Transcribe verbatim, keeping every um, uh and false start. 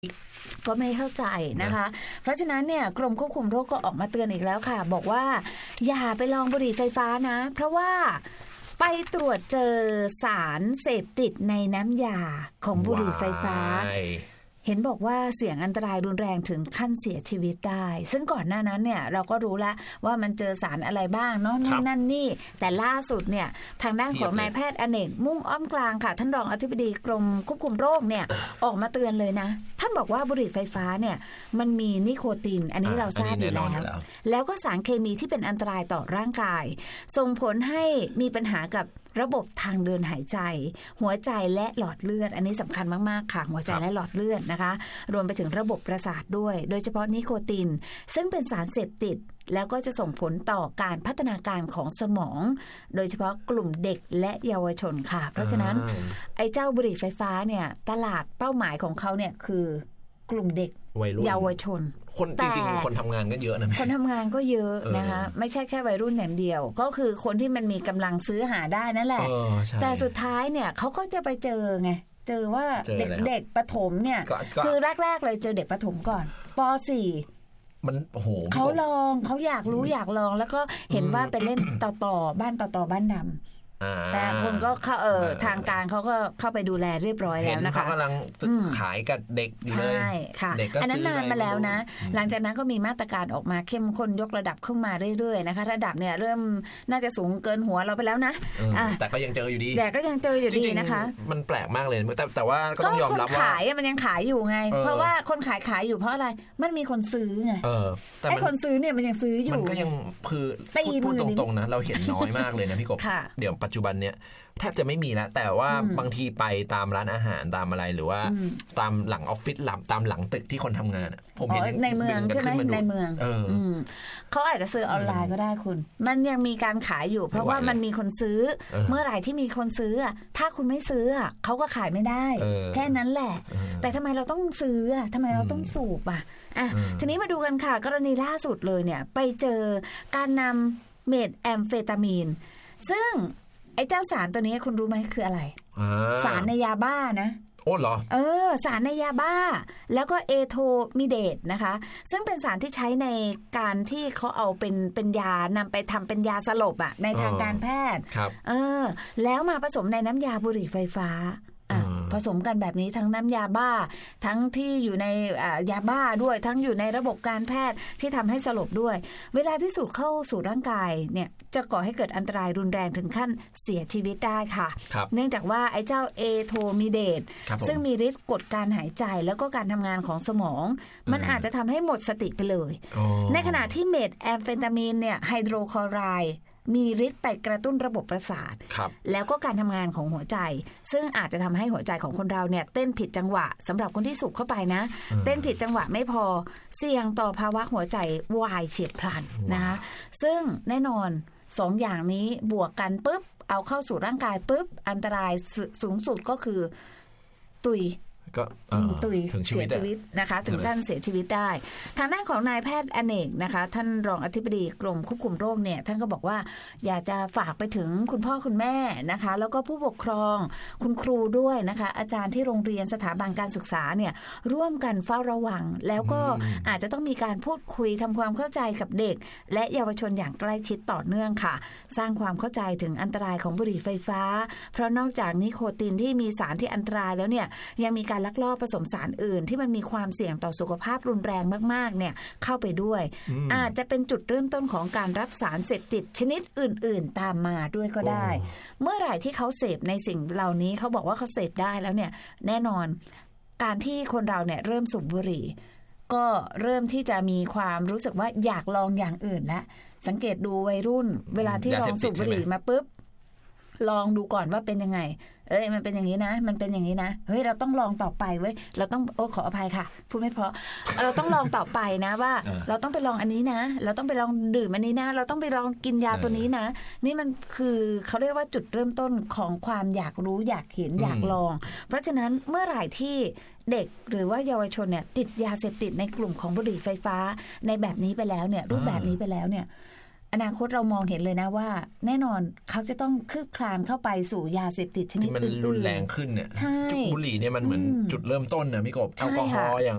ก็ไม่เข้าใจนะคะเพราะฉะนั้นเนี่ยกรมควบคุมโรคก็ออกมาเตือนอีกแล้วค่ะบอกว่าอย่าไปลองบุหรี่ไฟฟ้านะเพราะว่าไปตรวจเจอสารเสพติดในน้ำยาของบุหรี่ไฟฟ้าเห็นบอกว่าเสี่ยงอันตรายรุนแรงถึงขั้นเสียชีวิตได้ซึ่งก่อนหน้านั้นเนี่ยเราก็รู้แล้วว่ามันเจอสารอะไรบ้างเนาะนั่นนั่นนี่แต่ล่าสุดเนี่ยทางด้านของนายแพทย์อเนกมุ่งอ้อมกลางค่ะท่านรองอธิบดีกรมควบคุมโรคเนี่ยออกมาเตือนเลยนะท่านบอกว่าบุหรี่ไฟฟ้าเนี่ยมันมีนิโคตินอันนี้เราทราบอยู่แล้วแล้วก็สารเคมีที่เป็นอันตรายต่อร่างกายส่งผลให้มีปัญหากับระบบทางเดินหายใจหัวใจและหลอดเลือดอันนี้สำคัญมากๆค่ะหัวใจและหลอดเลือดนะคะรวมไปถึงระบบประสาทด้วยโดยเฉพาะนิโคตินซึ่งเป็นสารเสพติดแล้วก็จะส่งผลต่อการพัฒนาการของสมองโดยเฉพาะกลุ่มเด็กและเยาวชนค่ะเพราะฉะนั้นไอ้เจ้าบุหรี่ไฟฟ้าเนี่ยตลาดเป้าหมายของเขาเนี่ยคือกลุ่มเด็กเยาวชนคนจริงๆคนทำงานก็เยอะนะคนทำงานก็เยอะนะคะไม่ใช่แค่วัยรุ่นอย่างเดียวก็คือคนที่มันมีกำลังซื้อหาได้นั่นแหละแต่สุดท้ายเนี่ยเขาก็จะไปเจอไงเจอว่าเด็กประถมเนี่ยคือแรกๆเลยเจอเด็กประถมก่อนป.สี่มันโอ้โหเขาลองเขาอยากรู้อยากลองแล้วก็เห็นว่าไปเล่นต่อต่อบ้านต่อต่อบ้านดำแต่คนก็เข้าเออทางการเขาก็เข้าไปดูแลเรียบร้อยแล้วนะคะเขากำลังขายกับเด็กอยู่เลยใช่ค่ะอันนั้นนานมาแล้วนะหลังจากนั้นก็มีมาตรการออกมาเข้มข้นยกระดับขึ้นมาเรื่อยๆนะคะระดับเนี่ยเริ่มน่าจะสูงเกินหัวเราไปแล้วนะแต่ก็ยังเจออยู่ดีแต่ก็ยังเจออยู่ดีนะคะมันแปลกมากเลยแต่แต่ว่าก็ต้องยอมรับว่าคนขายมันยังขายอยู่ไงเพราะว่าคนขายขายอยู่เพราะอะไรมันมีคนซื้อไงไอ้คนซื้อเนี่ยมันยังซื้ออยู่มันก็ยังคือพูดตรงๆนะเราเห็นน้อยมากเลยนะพี่กบเดี๋ยวปัจจุบันเนี่ยแทบจะไม่มีแล้วแต่ว่าบางทีไปตามร้านอาหารตามอะไรหรือว่าตามหลังออฟฟิศหลังตามหลังตึกที่คนทำงานผมเห็นในเมืองใช่ไหมในเมืองเขาอาจจะซื้อออนไลน์ก็ได้คุณมันยังมีการขายอยู่เพราะว่ามันมีคนซื้อเมื่อไหร่ที่มีคนซื้อถ้าคุณไม่ซื้อเขาก็ขายไม่ได้แค่นั้นแหละแต่ทำไมเราต้องซื้อทำไมเราต้องสูบอ่ะอ่ะทีนี้มาดูกันค่ะกรณีล่าสุดเลยเนี่ยไปเจอการนำเมทแอมเฟตามีนซึ่งไอ้เจ้าสารตัวนี้คุณรู้ไหมคืออะไรสารในยาบ้านะโอ้เหรอเออสารในยาบ้าแล้วก็เอโทมิเดตนะคะซึ่งเป็นสารที่ใช้ในการที่เขาเอาเป็นเป็นยานำไปทำเป็นยาสลบอ่ะในทางการแพทย์เออแล้วมาผสมในน้ำยาบุหรี่ไฟฟ้าผสมกันแบบนี้ทั้งน้ำยาบ้าทั้งที่อยู่ในยาบ้าด้วยทั้งอยู่ในระบบการแพทย์ที่ทำให้สลบด้วยเวลาที่สูดเข้าสู่ร่างกายเนี่ยจะก่อให้เกิดอันตรายรุนแรงถึงขั้นเสียชีวิตได้ค่ะเนื่องจากว่าไอ้เจ้าเอโทมิเดตซึ่งมีฤทธิ์กดการหายใจแล้วก็การทำงานของสมองมันอาจจะทำให้หมดสติไปเลยในขณะที่เมทแอมเฟตามีนเนี่ยไฮโดรคลอไรด์มีฤทธิ์ไปกระตุ้นระบบประสาทแล้วก็การทำงานของหัวใจซึ่งอาจจะทำให้หัวใจของคนเราเนี่ยเต้นผิดจังหวะสำหรับคนที่สูบเข้าไปนะเต้นผิดจังหวะไม่พอเสี่ยงต่อภาวะหัวใจวายเฉียบพลันนะคะซึ่งแน่นอนสองอย่างนี้บวกกันปุ๊บเอาเข้าสู่ร่างกายปุ๊บอันตรายสูงสุดก็คือตุยก็ตุยเสียชีวิตนะคะถึงขั้นเสียชีวิตได้ทางด้านของนายแพทย์อเนกนะคะท่านรองอธิบดีกรมควบคุมโรคเนี่ยท่านก็บอกว่าอยากจะฝากไปถึงคุณพ่อคุณแม่นะคะแล้วก็ผู้ปกครองคุณครูด้วยนะคะอาจารย์ที่โรงเรียนสถาบันการศึกษาเนี่ยร่วมกันเฝ้าระวังแล้วก็อาจจะต้องมีการพูดคุยทำความเข้าใจกับเด็กและเยาวชนอย่างใกล้ชิดต่อเนื่องค่ะสร้างความเข้าใจถึงอันตรายของบุหรี่ไฟฟ้าเพราะนอกจากนิโคตินที่มีสารที่อันตรายแล้วเนี่ยยังมีการลักลอบผสมสารอื่นที่มันมีความเสี่ยงต่อสุขภาพรุนแรงมากๆเนี่ยเข้าไปด้วยอาจจะเป็นจุดเริ่มต้นของการรับสารเสพติดชนิดอื่นๆตามมาด้วยก็ได้เมื่อไหร่ที่เขาเสพในสิ่งเหล่านี้เขาบอกว่าเขาเสพได้แล้วเนี่ยแน่นอนการที่คนเราเนี่ยเริ่มสูบบุหรี่ก็เริ่มที่จะมีความรู้สึกว่าอยากลองอย่างอื่นแล้วสังเกตดูวัยรุ่นเวลาที่ลองสูบบุหรี่มาปุ๊บลองดูก่อนว่าเป็นยังไงเอ้ยมันเป็นอย่างนี้นะมันเป็นอย่างนี้นะเฮ้ยเราต้องลองต่อไปเว้ยเราต้องโอ้ขออภัยค่ะพูดไม่เพราะเราต้องลองต่อไปนะว่าเราต้องไปลองอันนี้นะเราต้องไปลองดื่มอันนี้นะเราต้องไปลองกินยาตัวนี้นะนี่มันคือเขาเรียกว่าจุดเริ่มต้นของความอยากรู้อยากเห็นอยากลองเพราะฉะนั้นเมื่อไหร่ที่เด็กหรือว่าเยาวชนเนี่ยติดยาเสพติดในกลุ่มของบุหรี่ไฟฟ้าในแบบนี้ไปแล้วเนี่ยรูปแบบนี้ไปแล้วเนี่ยอนาคตเรามองเห็นเลยนะว่าแน่นอนเขาจะต้องคืบคลานเข้าไปสู่ยาเสพติดชนิดอื่นที่มันรุนแรงขึ้นเนี่ยบุหรี่เนี่ยมันเหมือนจุดเริ่มต้นนะพี่กบแอลกอฮอล์อย่าง